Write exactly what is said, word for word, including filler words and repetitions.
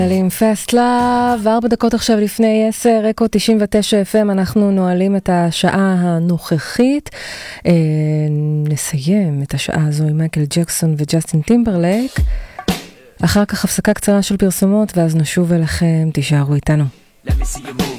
עם פסט לב, ארבע דקות עכשיו לפני עשר, רקורד תשעים ותשע אף אם, אנחנו נועלים את השעה הנוכחית. אה, נסיים את השעה הזו עם מייקל ג'קסון וג'סטין טימברלייק. אחר כך הפסקה קצרה של פרסומות, ואז נשוב אליכם, תישארו איתנו. Let me see you move.